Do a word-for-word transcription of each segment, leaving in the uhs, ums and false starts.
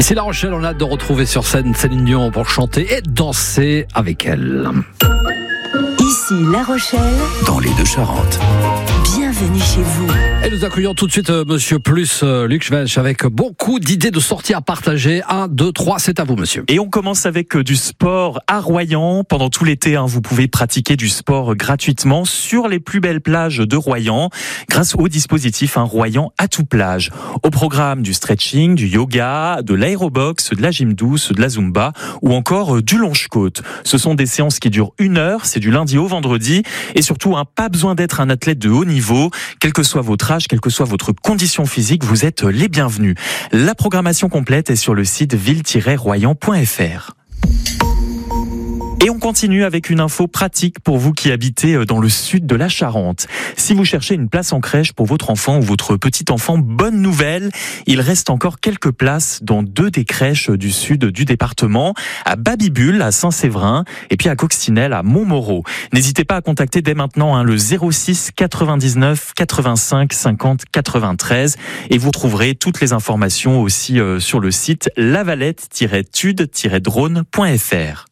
Ici La Rochelle, on a hâte de retrouver sur scène Céline Dion pour chanter et danser avec elle. Ici La Rochelle, dans les Deux-Charentes. Bienvenue chez vous. Et nous accueillons tout de suite euh, Monsieur Plus, euh, Luc Schwench, avec beaucoup d'idées de sorties à partager. Un, deux, trois, c'est à vous, monsieur. Et on commence avec euh, du sport à Royan. Pendant tout l'été, hein, vous pouvez pratiquer du sport gratuitement sur les plus belles plages de Royan, grâce au dispositif hein, Royan à tout plage. Au programme du stretching, du yoga, de l'aérobox, de la gym douce, de la zumba ou encore euh, du longe-côte. Ce sont des séances qui durent une heure, c'est du lundi au vendredi. Et surtout, hein, pas besoin d'être un athlète de haut niveau. Quel que soit votre âge, quelle que soit votre condition physique, vous êtes les bienvenus. La programmation complète est sur le site ville tiret royan point f r. Et on continue avec une info pratique pour vous qui habitez dans le sud de la Charente. Si vous cherchez une place en crèche pour votre enfant ou votre petit enfant, bonne nouvelle, il reste encore quelques places dans deux des crèches du sud du département, à Babybule, à Saint-Séverin, et puis à Coccinelle, à Montmoreau. N'hésitez pas à contacter dès maintenant hein, le zéro six quatre-vingt-dix-neuf quatre-vingt-cinq cinquante quatre-vingt-treize et vous trouverez toutes les informations aussi euh, sur le site lavalette tiret tude tiret drone point f r.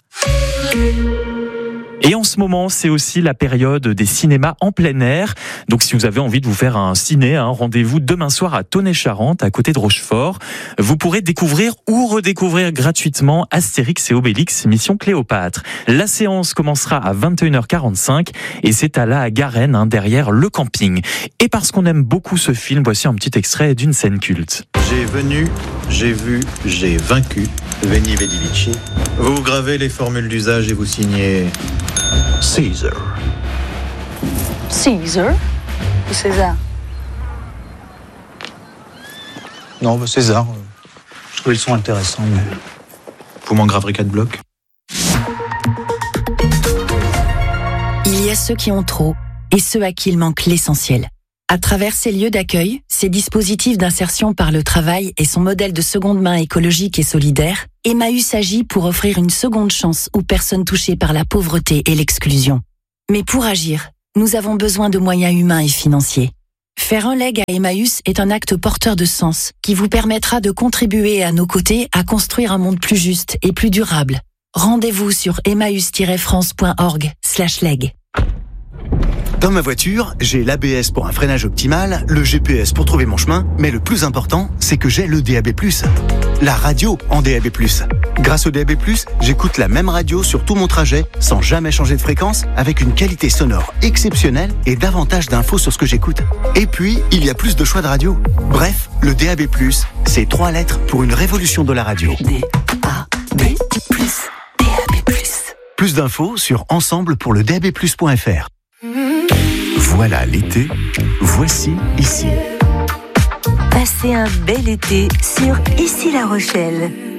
Et en ce moment, c'est aussi la période des cinémas en plein air. Donc si vous avez envie de vous faire un ciné, hein, rendez-vous demain soir à Tonnay-Charente, à côté de Rochefort. Vous pourrez découvrir ou redécouvrir gratuitement Astérix et Obélix, Mission Cléopâtre. La séance commencera à vingt et une heures quarante-cinq et c'est à la Garenne, hein, derrière le camping. Et parce qu'on aime beaucoup ce film, voici un petit extrait d'une scène culte. J'ai venu, j'ai vu, j'ai vaincu. Veni Vidi Vici. Vous gravez les formules d'usage et vous signez Caesar. Caesar ou César? Non, bah César. euh, Je trouve le son intéressant, mais vous m'en graverez quatre blocs. Il y a ceux qui ont trop et ceux à qui il manque l'essentiel. À travers ces lieux d'accueil, ces dispositifs d'insertion par le travail et son modèle de seconde main écologique et solidaire, Emmaüs agit pour offrir une seconde chance aux personnes touchées par la pauvreté et l'exclusion. Mais pour agir, nous avons besoin de moyens humains et financiers. Faire un leg à Emmaüs est un acte porteur de sens qui vous permettra de contribuer à nos côtés à construire un monde plus juste et plus durable. Rendez-vous sur emmaüs tiret france point org slash leg. Dans ma voiture, j'ai l'A B S pour un freinage optimal, le G P S pour trouver mon chemin, mais le plus important, c'est que j'ai le D A B plus. La radio en D A B plus. Grâce au D A B plus, j'écoute la même radio sur tout mon trajet, sans jamais changer de fréquence, avec une qualité sonore exceptionnelle et davantage d'infos sur ce que j'écoute. Et puis, il y a plus de choix de radio. Bref, le D A B plus, c'est trois lettres pour une révolution de la radio. D A B plus. D A B plus. Plus d'infos sur ensemble pour le D A B plus point f r. Voilà l'été, voici ici. Passez un bel été sur Ici La Rochelle.